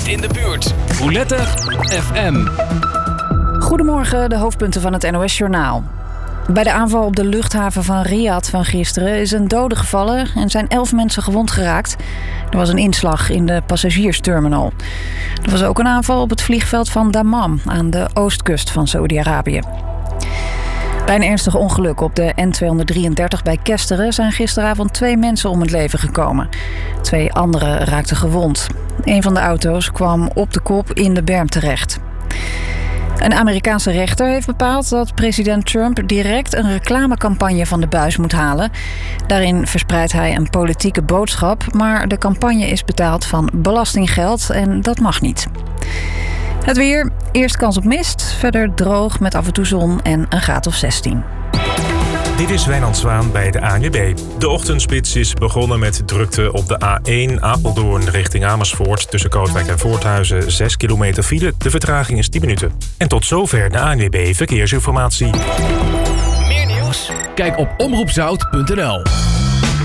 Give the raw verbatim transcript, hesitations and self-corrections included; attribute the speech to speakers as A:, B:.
A: dichtst in de buurt.
B: Roulette F M.
C: Goedemorgen, de hoofdpunten van het N O S-journaal. Bij de aanval op de luchthaven van Riyadh van gisteren is een dode gevallen en zijn elf mensen gewond geraakt. Er was een inslag in de passagiersterminal. Er was ook een aanval op het vliegveld van Dammam aan de oostkust van Saoedi-Arabië. Bij een ernstig ongeluk op de N tweehonderddrieëndertig bij Kesteren zijn gisteravond twee mensen om het leven gekomen. Twee anderen raakten gewond. Een van de auto's kwam op de kop in de berm terecht. Een Amerikaanse rechter heeft bepaald dat president Trump direct een reclamecampagne van de buis moet halen. Daarin verspreidt hij een politieke boodschap, maar de campagne is betaald van belastinggeld en dat mag niet. Het weer, eerst kans op mist, verder droog met af en toe zon en een graad of zestien.
D: Dit is Wijnand Zwaan bij de A N W B. De ochtendspits is begonnen met drukte op de A één Apeldoorn richting Amersfoort. Tussen Kootwijk en Voorthuizen zes kilometer file. De vertraging is tien minuten. En tot zover de A N W B Verkeersinformatie.
A: Meer nieuws?
B: Kijk op omroepzout punt n l.